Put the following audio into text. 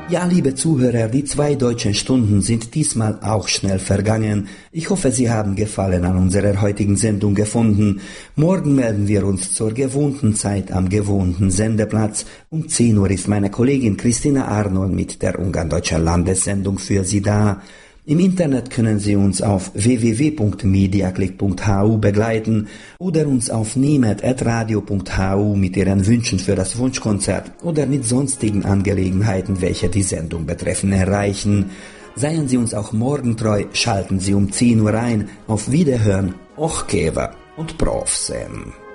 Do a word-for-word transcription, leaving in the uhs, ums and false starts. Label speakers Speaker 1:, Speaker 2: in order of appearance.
Speaker 1: Ja, liebe Zuhörer, die zwei deutschen Stunden sind diesmal auch schnell vergangen. Ich hoffe, Sie haben Gefallen an unserer heutigen Sendung gefunden. Morgen melden wir uns zur gewohnten Zeit am gewohnten Sendeplatz. Um zehn Uhr ist meine Kollegin Christina Arnold mit der Ungarn-Deutschen Landessendung für Sie da. Im Internet können Sie uns auf w w w punkt mediaclick punkt h u begleiten oder uns auf niemet at radio punkt h u mit Ihren Wünschen für das Wunschkonzert oder mit sonstigen Angelegenheiten, welche die Sendung betreffen, erreichen. Seien Sie uns auch morgen treu, schalten Sie um zehn Uhr ein. Auf Wiederhören, Ochkewa und Profsen.